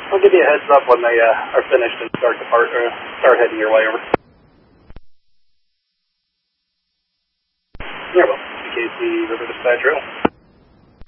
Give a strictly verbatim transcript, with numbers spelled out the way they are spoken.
I'll give you a heads up when they uh, are finished and start depart, uh, start heading your way over. Very well. C K C River Dispatch Rail.